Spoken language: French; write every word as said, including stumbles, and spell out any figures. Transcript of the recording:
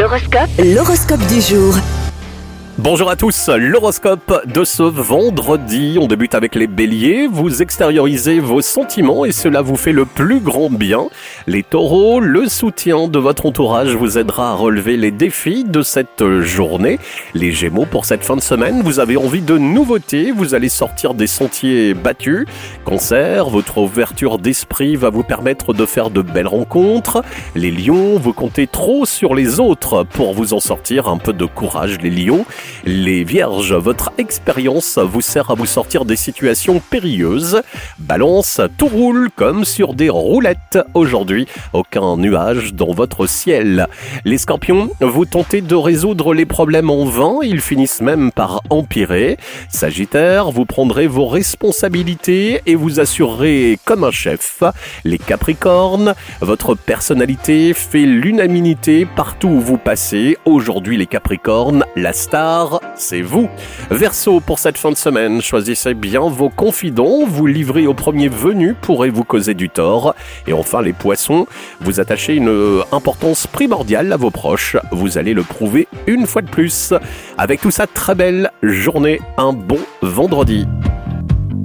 L'horoscope. L'horoscope du jour. Bonjour à tous, l'horoscope de ce vendredi. On débute avec les béliers. Vous extériorisez vos sentiments et cela vous fait le plus grand bien. Les taureaux, le soutien de votre entourage vous aidera à relever les défis de cette journée. Les gémeaux, pour cette fin de semaine, vous avez envie de nouveautés. Vous allez sortir des sentiers battus. Cancer, votre ouverture d'esprit va vous permettre de faire de belles rencontres. Les lions, vous comptez trop sur les autres pour vous en sortir. Un peu de courage, les lions. Les vierges, votre expérience vous sert à vous sortir des situations périlleuses. Balance, tout roule comme sur des roulettes aujourd'hui. Aucun nuage dans votre ciel. Les scorpions, vous tentez de résoudre les problèmes en vain. Ils finissent même par empirer. Sagittaire, vous prendrez vos responsabilités et vous assurerez comme un chef. Les capricornes, votre personnalité fait l'unanimité partout où vous passez. Aujourd'hui les capricornes, la star, c'est vous. Verseau, pour cette fin de semaine, choisissez bien vos confidents. Vous livrez au premier venu pourrait vous causer du tort. Et enfin les poissons, vous attachez une importance primordiale à vos proches. Vous allez le prouver une fois de plus. Avec tout ça, très belle journée, un bon vendredi.